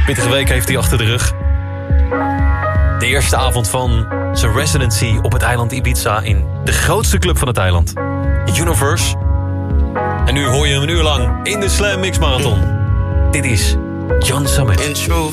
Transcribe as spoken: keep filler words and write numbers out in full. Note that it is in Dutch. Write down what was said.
Pittige week heeft hij achter de rug. De eerste avond van zijn residency op het eiland Ibiza... in de grootste club van het eiland, Universe. En nu hoor je hem een uur lang in de Slam Mix Marathon. Dit is John Summit.